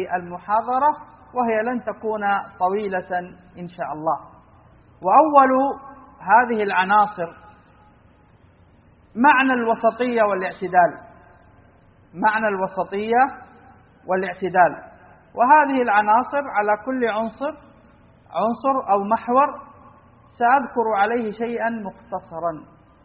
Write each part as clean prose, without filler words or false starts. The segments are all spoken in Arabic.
هذه المحاضرة، وهي لن تكون طويلة إن شاء الله. وأول هذه العناصر معنى الوسطية والاعتدال. معنى الوسطية والاعتدال، وهذه العناصر على كل عنصر أو محور سأذكر عليه شيئا مختصرا.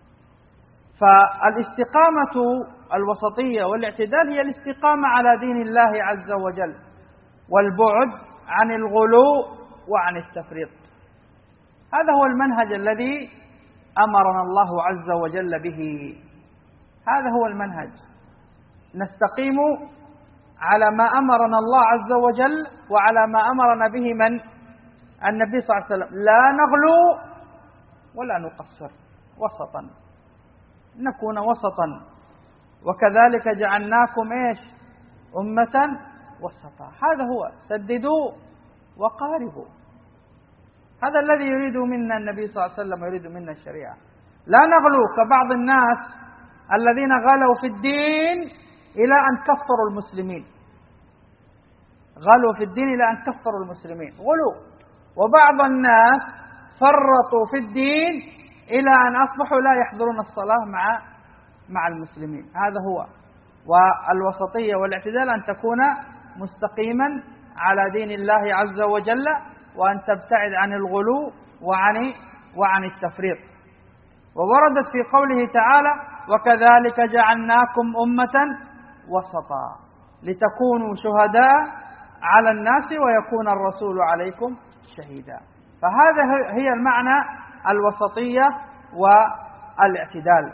فالاستقامة الوسطية والاعتدال هي الاستقامة على دين الله عز وجل، والبعد عن الغلو وعن التفريط. هذا هو المنهج الذي أمرنا الله عز وجل به. هذا هو المنهج، نستقيم على ما أمرنا الله عز وجل وعلى ما أمرنا به من؟ النبي صلى الله عليه وسلم. لا نغلو ولا نقصر، وسطا، نكون وسطا. وكذلك جعلناكم إيش؟ أمة وسطا. هذا هو، سددوا وقاربوا. هذا الذي يريد منا النبي صلى الله عليه وسلم، يريد منا الشريعة. لا نغلو كبعض الناس الذين غلوا في الدين إلى أن كفروا المسلمين. غلوا في الدين إلى أن كفروا المسلمين، غلوا. وبعض الناس فرطوا في الدين إلى أن أصبحوا لا يحضرون الصلاة مع المسلمين. هذا هو. والوسطية والاعتدال أن تكون مستقيما على دين الله عز وجل، وأن تبتعد عن الغلو وعن التفريط. ووردت في قوله تعالى: وكذلك جعلناكم أمة وسطا لتكونوا شهداء على الناس ويكون الرسول عليكم شهيدا. فهذا هي المعنى الوسطية والاعتدال.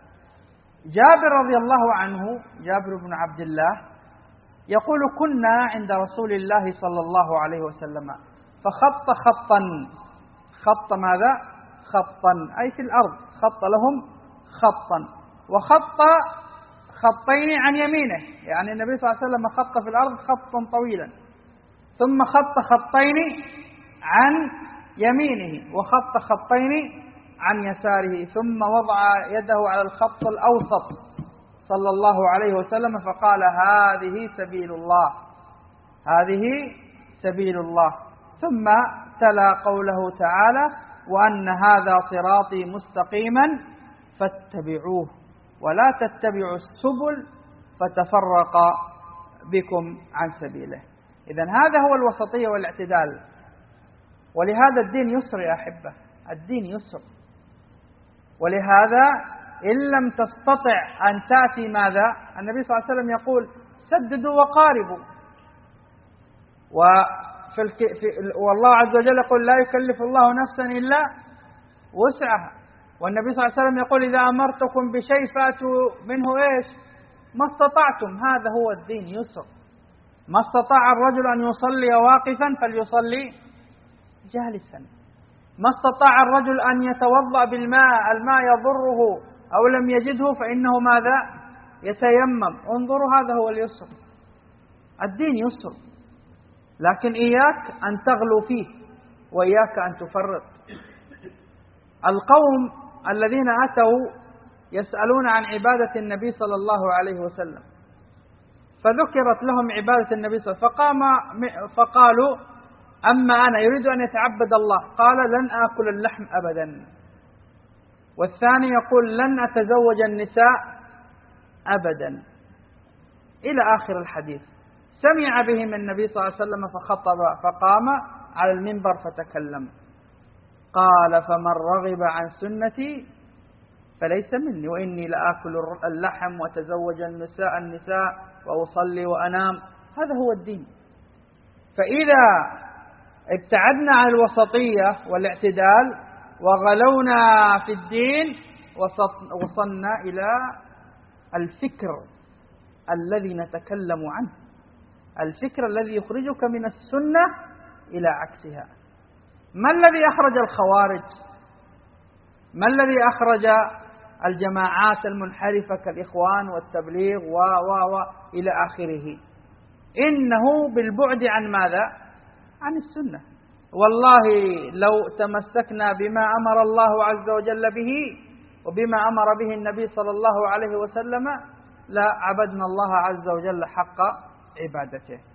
جابر رضي الله عنه، جابر بن عبد الله، يقول: كنا عند رسول الله صلى الله عليه وسلم فخط خطا. خط ماذا؟ خطا أي في الأرض، خط لهم خطا، وخط خطين عن يمينه، يعني النبي صلى الله عليه وسلم خط في الأرض خطا طويلا، ثم خط خطين عن يمينه وخط خطين عن يساره، ثم وضع يده على الخط الأوسط صلى الله عليه وسلم فقال: هذه سبيل الله، هذه سبيل الله. ثم تلا قوله تعالى: وأن هذا صراطي مستقيما فاتبعوه ولا تتبعوا السبل فتفرق بكم عن سبيله. إذن هذا هو الوسطية والاعتدال. ولهذا الدين يسر يا أحبة، الدين يسر. ولهذا إن لم تستطع أن تأتي ماذا؟ النبي صلى الله عليه وسلم يقول: سددوا وقاربوا. والله عز وجل يقول: لا يكلف الله نفسا إلا وسعها. والنبي صلى الله عليه وسلم يقول: إذا أمرتكم بشيء فأتوا منه إيش؟ ما استطعتم. هذا هو الدين يسر. ما استطاع الرجل أن يصلي واقفا فليصلي جالسا. ما استطاع الرجل أن يتوضأ بالماء، الماء يضره أو لم يجده فإنه ماذا؟ يتيمم. انظروا، هذا هو اليسر. الدين يسر، لكن إياك أن تغلو فيه وإياك أن تفرط. القوم الذين أتوا يسألون عن عبادة النبي صلى الله عليه وسلم، فذكرت لهم عبادة النبي صلى الله عليه وسلم، فقالوا: أما أنا يريد أن يتعبد الله، قال: لن آكل اللحم أبدا. والثاني يقول: لن أتزوج النساء أبدا، إلى آخر الحديث. سمع بهم النبي صلى الله عليه وسلم فخطب، فقام على المنبر فتكلم، قال: فمن رغب عن سنتي فليس مني، وإني لآكل اللحم وأتزوج النساء وأصلي وأنام. هذا هو الدين. فإذا ابتعدنا عن الوسطية والاعتدال وغلونا في الدين وصلنا إلى الفكر الذي نتكلم عنه، الفكر الذي يخرجك من السنة إلى عكسها. ما الذي أخرج الخوارج؟ ما الذي أخرج الجماعات المنحرفة كالإخوان والتبليغ إلى آخره؟ إنه بالبعد عن ماذا؟ عن السنة. والله لو تمسكنا بما أمر الله عز وجل به وبما أمر به النبي صلى الله عليه وسلم لا عبدنا الله عز وجل حق عبادته.